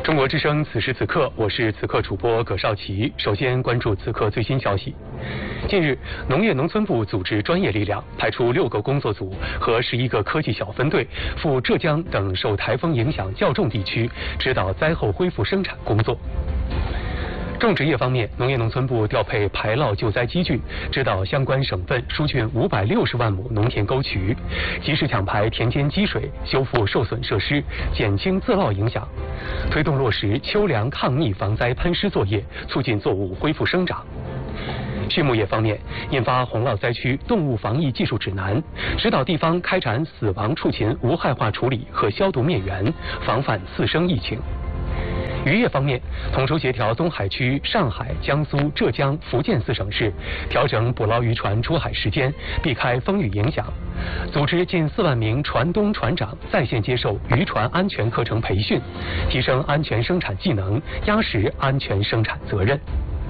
中国之声此时此刻，我是此刻主播葛少奇。首先关注此刻最新消息。近日，农业农村部组织专业力量，派出6个工作组和11个科技小分队，赴浙江等受台风影响较重地区，指导灾后恢复生产工作。种植业方面，农业农村部调配排涝救灾机具，指导相关省份疏浚560万亩农田沟渠，及时抢排田间积水，修复受损设施，减轻自涝影响，推动落实秋粮抗逆防灾喷施作业，促进作物恢复生长。畜牧业方面，印发洪涝灾区动物防疫技术指南，指导地方开展死亡畜禽无害化处理和消毒灭源，防范次生疫情。渔业方面，统筹协调东海区、上海、江苏、浙江、福建4省市，调整捕捞渔船出海时间，避开风雨影响，组织近4万名船东船长在线接受渔船安全课程培训，提升安全生产技能，压实安全生产责任。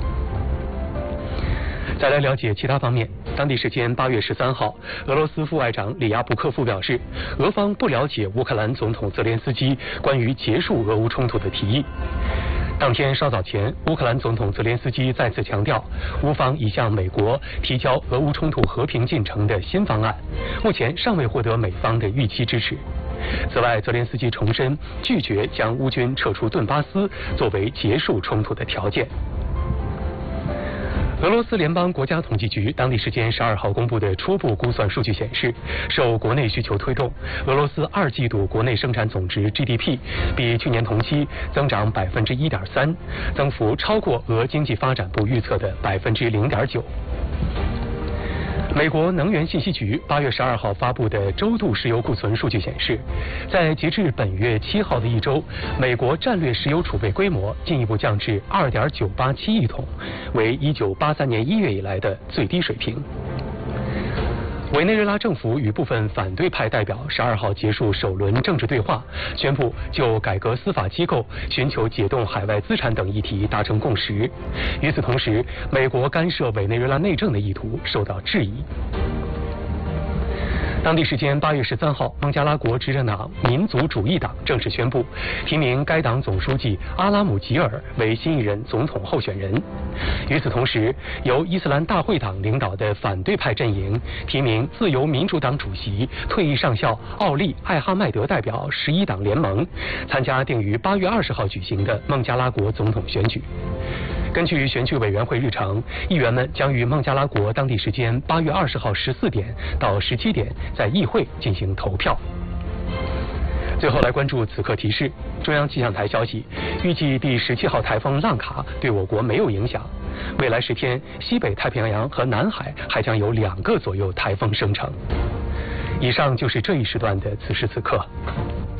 再来了解其他方面。当地时间8月13号，俄罗斯副外长里亚布科夫表示，俄方不了解乌克兰总统泽连斯基关于结束俄乌冲突的提议。当天稍早前，乌克兰总统泽连斯基再次强调，乌方已向美国提交俄乌冲突和平进程的新方案，目前尚未获得美方的预期支持。此外，泽连斯基重申拒绝将乌军撤出顿巴斯作为结束冲突的条件。俄罗斯联邦国家统计局当地时间12号公布的初步估算数据显示，受国内需求推动，俄罗斯2季度国内生产总值 GDP 比去年同期增长1.3%，增幅超过俄经济发展部预测的0.9%。美国能源信息局8月12号发布的周度石油库存数据显示，在截至本月7号的一周，美国战略石油储备规模进一步降至2.987亿桶，为1983年1月以来的最低水平。委内瑞拉政府与部分反对派代表12号结束首轮政治对话，宣布就改革司法机构、寻求解冻海外资产等议题达成共识。与此同时，美国干涉委内瑞拉内政的意图受到质疑。当地时间8月13号，孟加拉国执政党民族主义党正式宣布提名该党总书记阿拉姆吉尔为新一任总统候选人。与此同时，由伊斯兰大会党领导的反对派阵营提名自由民主党主席、退役上校奥利·艾哈迈德代表11党联盟，参加定于8月20号举行的孟加拉国总统选举。根据选举委员会日程，议员们将于孟加拉国当地时间8月20号14点到17点在议会进行投票。最后来关注此刻提示，中央气象台消息，预计第17号台风浪卡对我国没有影响。未来10天，西北太平洋和南海还将有2个左右台风生成。以上就是这一时段的此时此刻。